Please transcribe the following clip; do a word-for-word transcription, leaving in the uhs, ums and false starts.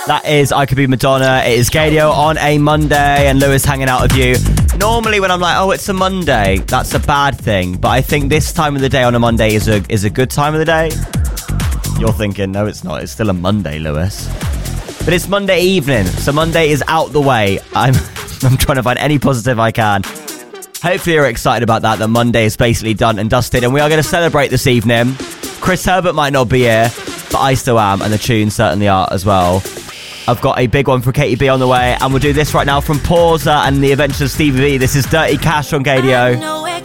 That is I Could Be Madonna. It is Gadio on a Monday and Lewis hanging out with you. Normally when I'm like, oh, it's a Monday, that's a bad thing. But I think this time of the day on a Monday is a is a good time of the day. You're thinking, no, it's not. It's still a Monday, Lewis. But it's Monday evening, so Monday is out the way. I'm I'm trying to find any positive I can. Hopefully you're excited about that, that Monday is basically done and dusted. And we are going to celebrate this evening. Chris Herbert might not be here, but I still am, and the tunes certainly are as well. I've got a big one for Katie B on the way, and we'll do this right now from Pausa and the Adventures of Stevie V. This is Dirty Cash on Gadio.